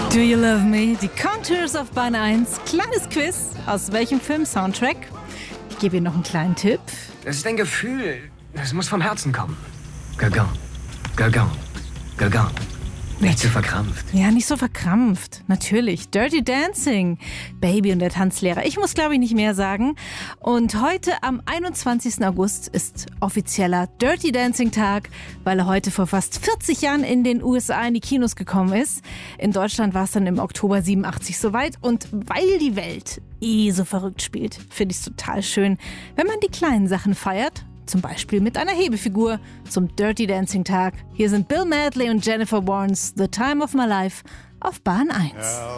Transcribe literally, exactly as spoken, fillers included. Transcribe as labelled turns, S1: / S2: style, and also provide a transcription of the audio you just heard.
S1: Do You Love Me? Die Contours auf Bahn eins. Kleines Quiz. Aus welchem Film-Soundtrack? Ich gebe Ihnen noch einen kleinen Tipp.
S2: Das ist ein Gefühl. Es muss vom Herzen kommen. Gagan. Gagan. Gagan. Nicht zu verkrampft.
S1: Ja, nicht so verkrampft. Natürlich. Dirty Dancing. Baby und der Tanzlehrer. Ich muss, glaube ich, nicht mehr sagen. Und heute am einundzwanzigsten August ist offizieller Dirty Dancing Tag, weil er heute vor fast vierzig Jahren in den U S A in die Kinos gekommen ist. In Deutschland war es dann im Oktober siebenundachtzig soweit. Und weil die Welt eh so verrückt spielt, finde ich es total schön, wenn man die kleinen Sachen feiert. Zum Beispiel mit einer Hebefigur zum Dirty Dancing Tag. Hier sind Bill Medley und Jennifer Warnes, The Time of My Life auf Bahn eins.